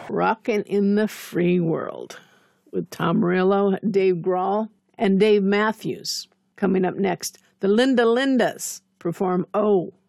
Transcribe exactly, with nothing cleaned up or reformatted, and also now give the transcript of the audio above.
Rockin' in the Free World with Tom Morello, Dave Grohl, and Dave Matthews. Coming up next, the Linda Lindas perform Oh.